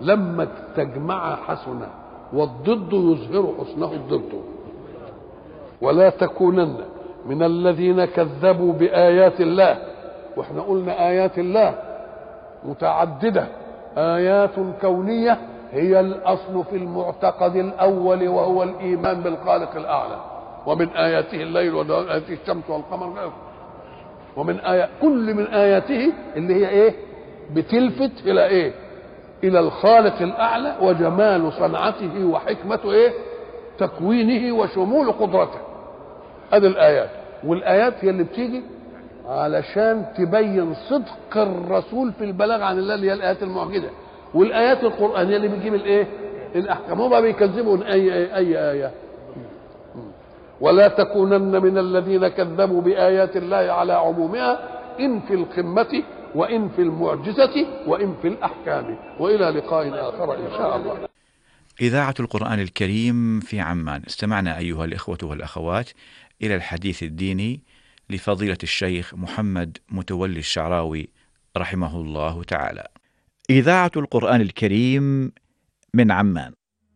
لما تجمع حسنه والضد يظهر حسنه الضد. ولا تكونن من الذين كذبوا بآيات الله. واحنا قلنا آيات الله متعددة، آيات كونية هي الأصل في المعتقد الأول وهو الإيمان بالخالق الأعلى، ومن آياته الليل ومن آياته الشمس والقمر، ومن كل من آياته اللي هي إيه؟ بتلفت إلى إيه؟ إلى الخالق الأعلى وجمال صنعته وحكمته إيه؟ تكوينه وشمول قدرته. هذه الآيات. والآيات هي اللي بتيجي علشان تبين صدق الرسول في البلاغ عن الله، اللي هي الآيات المعجزة. والآيات القرآنية اللي بتجيب الإيه؟ الأحكام. هما بيكذبون أي آية. ولا تكونن من الذين كذبوا بآيات الله على عمومها، إن في القمة وإن في المعجزة وإن في الأحكام. وإلى لقاء آخر إن شاء الله. إذاعة القرآن الكريم في عمان. استمعنا أيها الإخوة والأخوات إلى الحديث الديني لفضيلة الشيخ محمد متولي الشعراوي رحمه الله تعالى. إذاعة القرآن الكريم من عمان.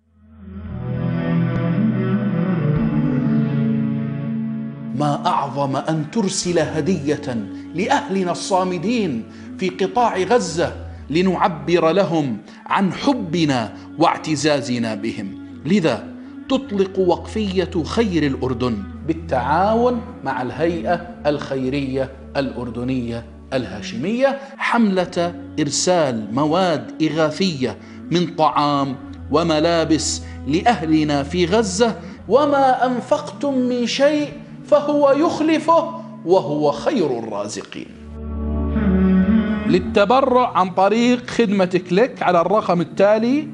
ما أعظم أن ترسل هدية لأهلنا الصامدين في قطاع غزة لنعبر لهم عن حبنا واعتزازنا بهم. لذا تطلق وقفية خير الأردن بالتعاون مع الهيئة الخيرية الأردنية الهاشمية حملة إرسال مواد إغاثية من طعام وملابس لأهلنا في غزة. وما أنفقتم من شيء فهو يخلفه وهو خير الرازقين. للتبرع عن طريق خدمة كليك على الرقم التالي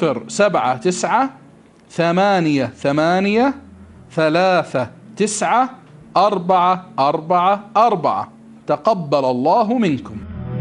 07938394444. تقبل الله منكم.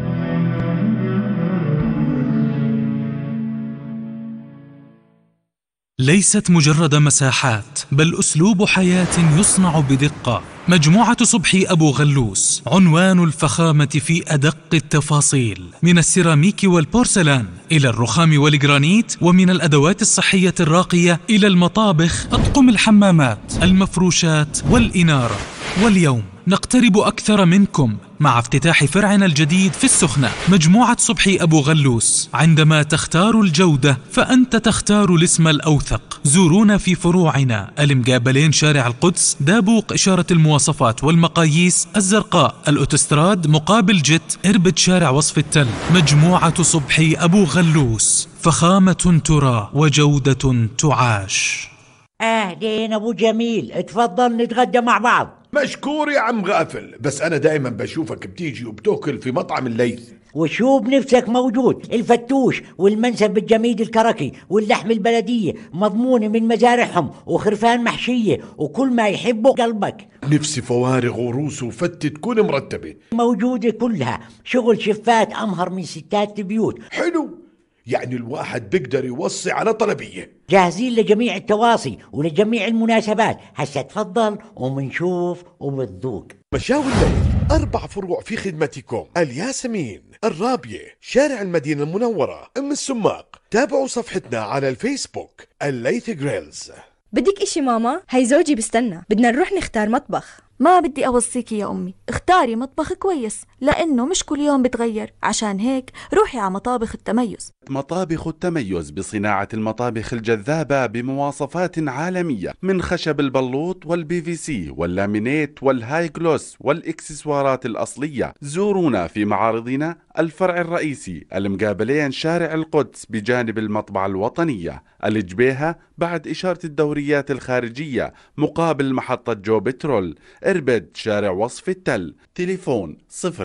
ليست مجرد مساحات، بل أسلوب حياة يصنع بدقة. مجموعة صبحي أبو غلوس عنوان الفخامة في أدق التفاصيل، من السيراميك والبورسلان إلى الرخام والجرانيت، ومن الأدوات الصحية الراقية إلى المطابخ، أطقم الحمامات، المفروشات والإنارة. واليوم نقترب أكثر منكم مع افتتاح فرعنا الجديد في السخنة. مجموعة صبحي أبو غلوس، عندما تختار الجودة فأنت تختار الاسم الأوثق. زورونا في فروعنا المقابلين شارع القدس، دابوق إشارة المواصفات والمقاييس الزرقاء، الأوتوستراد مقابل جت، إربد شارع وصف التل. مجموعة صبحي أبو غلوس، فخامة ترى وجودة تعاش. أهلين أبو جميل، اتفضل نتغدى مع بعض. مشكور يا عم غافل، بس أنا دائما بشوفك بتيجي وبتاكل في مطعم الليث. وشو بنفسك موجود، الفتوش والمنسف الجميد الكركي واللحم البلدية مضمونة من مزارعهم، وخرفان محشية وكل ما يحبه قلبك. نفسي فوارغ وروس وفتة تكون مرتبة موجودة كلها، شغل شفات أمهر من ستات البيوت. حلو، يعني الواحد بيقدر يوصي على طلبية. جاهزين لجميع التواصي ولجميع المناسبات. هسا تفضل ومنشوف وبتذوق. مشاوي الليث 4 فروع في خدمتكم: الياسمين، الرابية، شارع المدينة المنورة، أم السماق. تابعوا صفحتنا على الفيسبوك الليث جريلز. بدك اشي ماما؟ هاي زوجي بستنى، بدنا نروح نختار مطبخ. ما بدي أوصيكي يا أمي، اختاري مطبخ كويس لأنه مش كل يوم بتغير. عشان هيك روحي على مطابخ التميز. مطابخ التميز بصناعة المطابخ الجذابة بمواصفات عالمية، من خشب البلوط والPVC واللامينيت والهاي جلوس والإكسسوارات الأصلية. زورونا في معارضنا الفرع الرئيسي المقابلين شارع القدس بجانب المطبعة الوطنية، الجبيهة بعد إشارة الدوريات الخارجية مقابل محطة جو بترول، إربد شارع وصف التل. تليفون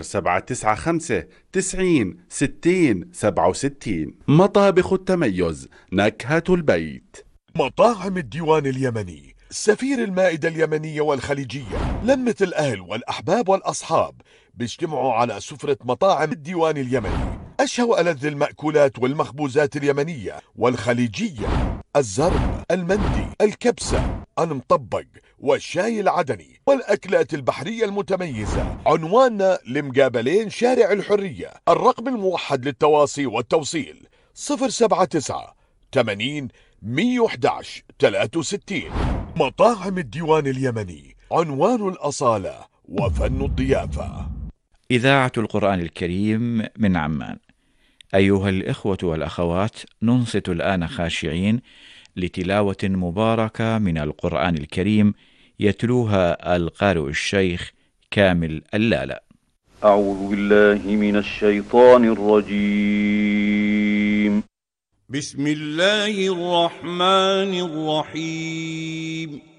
0795 90 60 67. مطابخ التميز، نكهة البيت. مطاعم الديوان اليمني، سفير المائدة اليمنية والخليجية. لمة الأهل والأحباب والأصحاب بيجتمعوا على سفرة مطاعم الديوان اليمني. أشهى وألذ المأكولات والمخبوزات اليمنية والخليجية: الزرب، المندي، الكبسة، المطبق، والشاي العدني، والأكلات البحرية المتميزة. عنواننا لمقابلين شارع الحرية. الرقم الموحد للتواصي والتوصيل 079 80 111 63. مطاعم الديوان اليمني، عنوان الأصالة وفن الضيافة. إذاعة القرآن الكريم من عمان. أيها الإخوة والأخوات، ننصت الآن خاشعين لتلاوة مباركة من القرآن الكريم يتلوها القارئ الشيخ كامل اللالا. أعوذ بالله من الشيطان الرجيم. بسم الله الرحمن الرحيم.